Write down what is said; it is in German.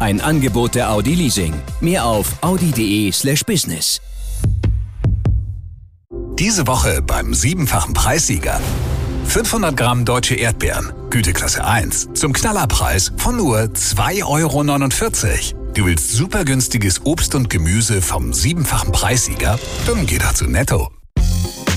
Ein Angebot der Audi Leasing. Mehr auf audi.de/business. Diese Woche beim 7-fachen Preissieger. 500 Gramm deutsche Erdbeeren, Güteklasse 1, zum Knallerpreis von nur 2,49 €. Du willst super günstiges Obst und Gemüse vom 7-fachen Preissieger? Dann geh doch zu Netto.